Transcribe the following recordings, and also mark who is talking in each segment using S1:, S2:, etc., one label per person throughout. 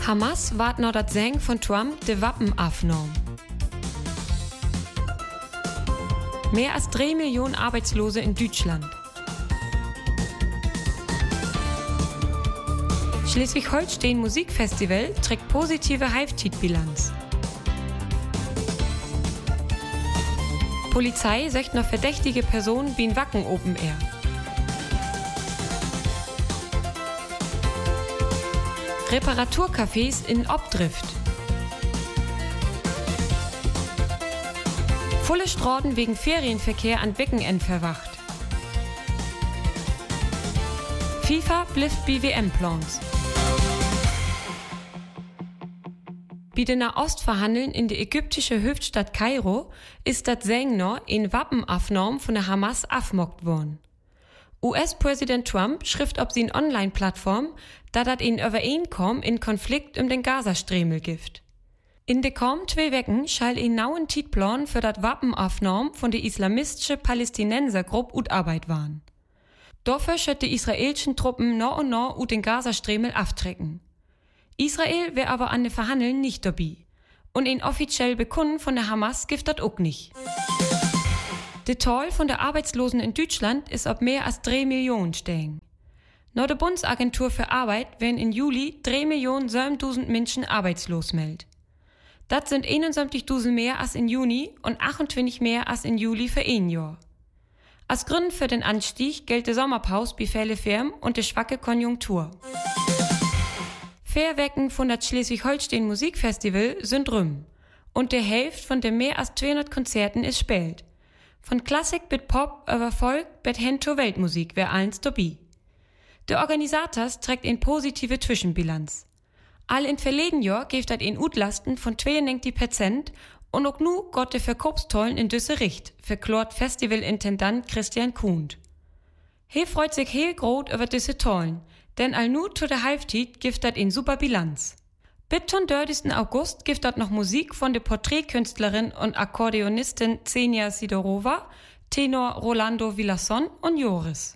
S1: Hamas wart noch dat Säng von Trump de Wappen afnorm. Mehr als 3 Millionen Arbeitslose in Deutschland. Schleswig-Holstein Musikfestival trägt positive Halbzeitbilanz. Polizei sagt noch verdächtige Personen wie in Wacken Open Air. Reparaturcafés in Obdrift. Volle Straßen wegen Ferienverkehr an Wochenend verwacht. FIFA blifft BWM-Plans. Bei den Nahostverhandeln in der ägyptischen Hauptstadt Kairo ist das Sängner in Wappenafnorm von der Hamas afmockt worden. US-Präsident Trump schrift auf seine Online-Plattform, dass das in Übereinkommen in Konflikt um den Gazasträmel gibt. In de kommenden 2 Wochen schall ein nauen Titplan für das Wappenafnorm von der islamistischen Palästinensergruppe ut Arbeit waren. Dafür schött die israelischen Truppen noch und noch ut den Gazasträmel aftrecken. Israel wär aber an den Verhandeln nicht dabei. Und in offiziell Bekunden von der Hamas gibt das auch nicht. Die Zahl von der Arbeitslosen in Deutschland ist auf mehr als 3 Millionen stehen. Nach der Bundesagentur für Arbeit werden in Juli 3.700.000 Menschen arbeitslos meldet. Das sind 71.000 mehr als in Juni und 28 mehr als in Juli für ein Jahr. Als Grund für den Anstieg gilt die Sommerpause bei vielen Firmen und die schwache Konjunktur. Fairwecken von das Schleswig-Holstein Musikfestival sind rum und die Hälfte von den mehr als 200 Konzerten ist spielt. Von Klassik bis Pop über Folk bis hin zur Weltmusik wär eins dabei. Der Organisators trägt eine positive Zwischenbilanz. All in verleden Jahr gibt das in Utlasten von 92% und auch nu Gott de Verkaufstollen in düsse Richt, verklort Festivalintendant Christian Kuhnt. He freut sich heel groß über diese Tollen, denn all nu zu der Halbzeit gibt das in super Bilanz. Bis zum 30. August gibt das noch Musik von der Porträtkünstlerin und Akkordeonistin Xenia Sidorova, Tenor Rolando Villason und Joris.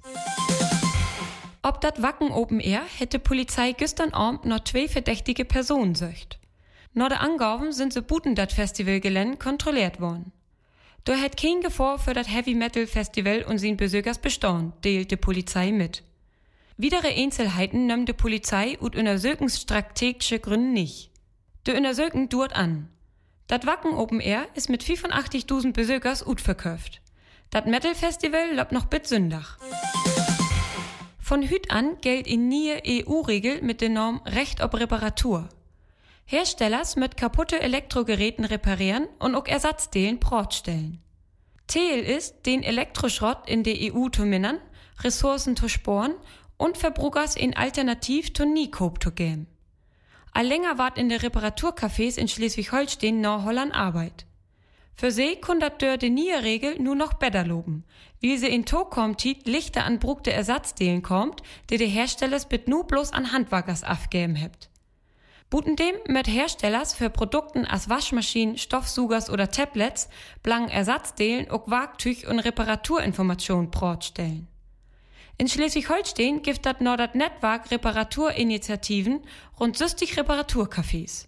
S1: Ob das Wacken Open Air hätte Polizei gestern Abend noch 2 verdächtige Personen söcht. Nach der Angaben sind sie buten dat Festivalgelände kontrolliert worden. Da hätt kein Gefahr für das Heavy Metal Festival und sin Besögers bestanden, teilt die Polizei mit. Widere Einzelheiten nimmt die Polizei ut untersuchungsstrategische Gründe nicht. Die Untersuchung dauert an. Das Wacken Open Air ist mit 85.000 Besögers ut verkauft. Das Metal Festival läuft noch bis Sonntag. Von hüt an gilt in nie EU-Regel mit der Norm Recht ob Reparatur. Herstellers mit kaputte Elektrogeräten reparieren und auch Ersatzteilen protstellen. Ziel ist, den Elektroschrott in der EU zu mindern, Ressourcen zu sparen und Verbrauchers in Alternativ zu nie-Coop zu geben. All länger wart in der Reparaturcafés in Schleswig-Holstein noch Holland Arbeit. Für sie kundet der de nie Regel nur noch besser loben, wie sie in Tokomtit lichter an brugte Ersatzteilen kommt, die der Herstellers bit nu bloß an Handwerkers afgeben hebt. Buten dem mit Herstellers für Produkten als Waschmaschinen, Stoffsugers oder Tablets blank Ersatzteilen auch Werkzeug und Reparaturinformationen protstellen. In Schleswig-Holstein gibt das noch das Netzwerk Reparaturinitiativen rund 60 Reparaturcafés.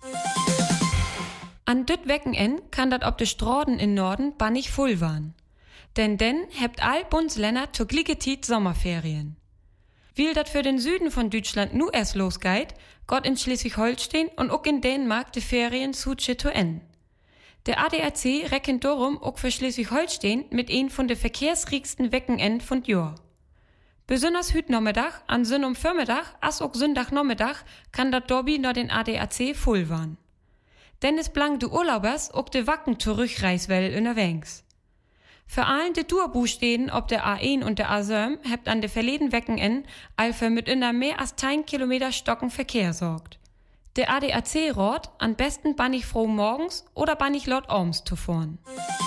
S1: An düt Wochenend kann dat ob de Straßen in Norden bannig voll waren. Denn hebt all Bundesländer zur gleichen Zeit Sommerferien. Weil dat für den Süden von Deutschland nu erst losgeht, Gott in Schleswig-Holstein und auch in Dänemark de Ferien zu en. Der ADAC rechnet darum auch für Schleswig-Holstein mit ein von de verkehrsreichsten Wochenend von Jahr. Besonders hüt Nachmittag, an Sonntag Vormittag, as auch Sonntag Nachmittag kann dat Dobby noch den ADAC voll waren. Denn es blank de Urlaubers auch de Wacken zurückreiswell unterwegs. Für allen de Tourbuchsteden ob der A1 und der A7 hebt an de verleden Wochenend allför mit inner mehr als 10 Kilometer Stocken Verkehr sorgt. Der ADAC rot an besten bannig froh morgens oder bannig laut abends zu fahren.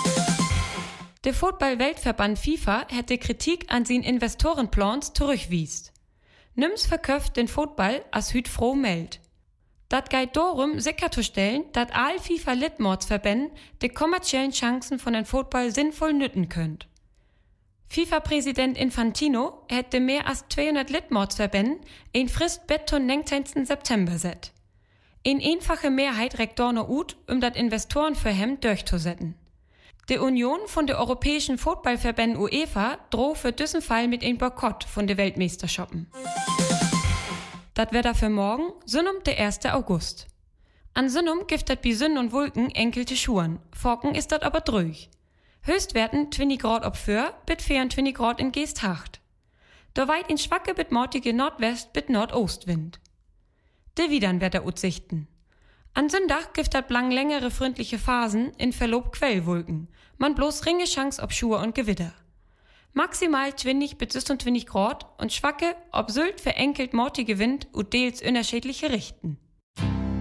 S1: Der Football-Weltverband FIFA hätte Kritik an sin Investorenplans zurückwiest. Nimm's verköft den Football as hüt froh meldt. Dat geht darum, sicherzustellen, dass all FIFA-Litmordsverbänden die kommerziellen Chancen von den Football sinnvoll nütten könnt. FIFA-Präsident Infantino hätte mehr als 200 Litmordsverbänden ein Frist bis zum 19. September set. In einfache Mehrheit reckt Dorner ut, dat Investoren für hem durchzusetzen. Die Union von der Europäischen Fußballverbände UEFA droht für diesen Fall mit einem Boykott von der Weltmeisterschaften. Das wär dafür morgen, Sünnum der 1. August. An Sünnum gibt dat bei Sünn und Wolken enkelte Schuhen, Forken ist dat aber drüch. Höchstwerten 20 Grad ob für, bis 24 Grad in Geesthacht. Da weit in schwacke bis mortige Nordwest bis Nordostwind. De Widern wird Utsichten. An Sonntag gibt dat blang längere freundliche Phasen in Verlob Quellwolken. Man bloß ringe Chance ob Schur und Gewitter. Maximal 20 bis 26 Grad und schwacke ob Sylt verenkelt mortige Wind und deels unterschiedliche Richten.